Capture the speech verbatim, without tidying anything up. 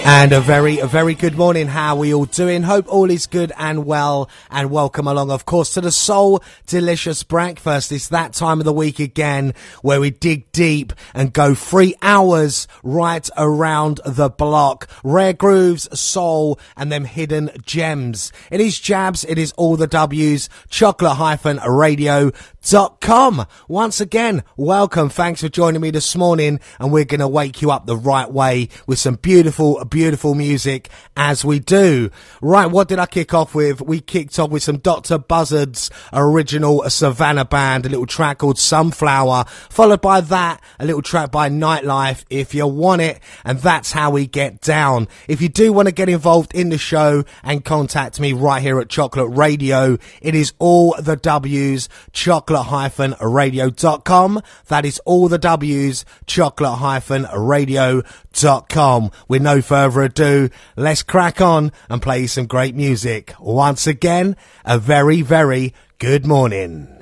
And a very, a very good morning. How are we all doing? Hope all is good and well, and welcome along, of course, to the Soul Delicious Breakfast. It's that time of the week again where we dig deep and go three hours right around the block. Rare grooves, soul, and them hidden gems. It is Jabs. It is all the W's. chocolate radio dot com. Once again, welcome. Thanks for joining me this morning, and we're going to wake you up the right way with some beautiful, beautiful music as we do. Right, what did I kick off with? We kicked off with some Doctor Buzzard's original Savannah Band, a little track called Sunflower, followed by that, a little track by Nightlife, If You Want It, and that's how we get down. If you do want to get involved in the show and contact me right here at Chocolate Radio, it is all the W's, chocolate radio dot com. That is all the W's, chocolate radio dot com. With no further ado, let's crack on and play some great music. Once again, a very, very good morning.